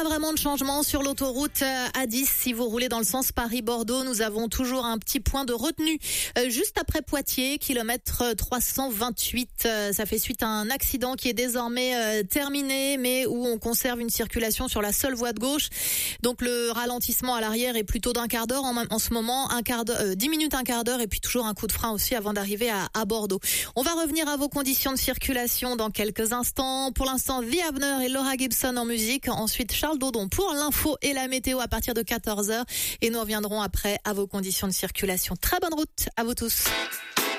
pas vraiment de changement sur l'autoroute A10. Si vous roulez dans le sens Paris-Bordeaux, nous avons toujours un petit point de retenue juste après Poitiers, kilomètre 328. Ça fait suite à un accident qui est désormais terminé, mais où on conserve une circulation sur la seule voie de gauche. Donc le ralentissement à l'arrière est plutôt d'un quart d'heure en ce moment, 10 minutes, un quart d'heure, et puis toujours un coup de frein aussi avant d'arriver à Bordeaux. On va revenir à vos conditions de circulation dans quelques instants. Pour l'instant, The Abner et Laura Gibson en musique. Ensuite, Charles Dodon pour l'info et la météo à partir de 14h. Et nous reviendrons après à vos conditions de circulation. Très bonne route à vous tous.